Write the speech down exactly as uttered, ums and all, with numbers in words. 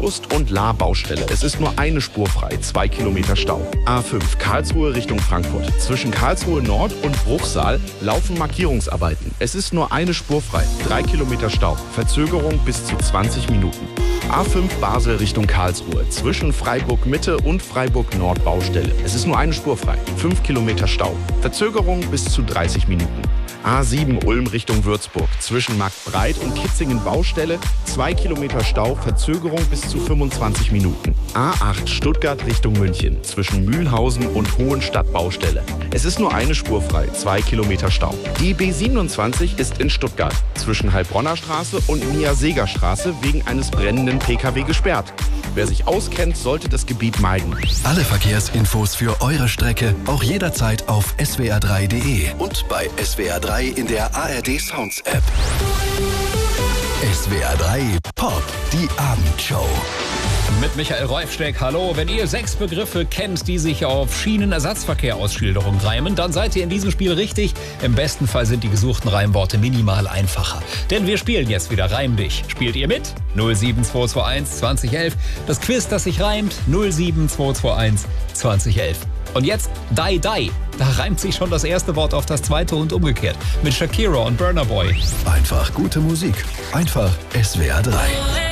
Currywurst und La Baustelle. Es ist nur eine Spur frei, zwei Kilometer Stau. A fünf, Karlsruhe Richtung Frankfurt. Zwischen Karlsruhe Nord und Bruchsal laufen Markierungsarbeiten. Es ist nur eine Spur frei, drei Kilometer Stau. Verzögerung bis zu zwanzig Minuten. A fünf Basel Richtung Karlsruhe. Zwischen Freiburg Mitte und Freiburg Nord Baustelle. Es ist nur eine Spur frei, fünf Kilometer Stau. Verzögerung bis zu dreißig Minuten. A sieben Ulm Richtung Würzburg. Zwischen Marktbreit und Kitzingen Baustelle. zwei Kilometer Stau, Verzögerung bis zu fünfundzwanzig Minuten. A acht Stuttgart Richtung München. Zwischen Mühlhausen und Hohenstadt Baustelle. Es ist nur eine Spur frei, zwei Kilometer Stau. Die B siebenundzwanzig ist in Stuttgart. Zwischen Heilbronner Straße und Nia-Seger Straße wegen eines brennenden P K W gesperrt. Wer sich auskennt, sollte das Gebiet meiden. Alle Verkehrsinfos für eure Strecke auch jederzeit auf s w r drei punkt d e und bei S W R drei in der A R D Sounds App. S W R drei Pop, die Abendshow. Mit Michael Reufsteck, hallo. Wenn ihr sechs Begriffe kennt, die sich auf Schienenersatzverkehr-Ausschilderung reimen, dann seid ihr in diesem Spiel richtig. Im besten Fall sind die gesuchten Reimworte minimal einfacher. Denn wir spielen jetzt wieder Reim dich. Spielt ihr mit? null sieben zwei zwei eins zwanzig elf. Das Quiz, das sich reimt, null sieben zwei zwei eins zwanzig elf. Und jetzt Die Die. Da reimt sich schon das erste Wort auf das zweite und umgekehrt. Mit Shakira und Burna Boy. Einfach gute Musik. Einfach S W R drei.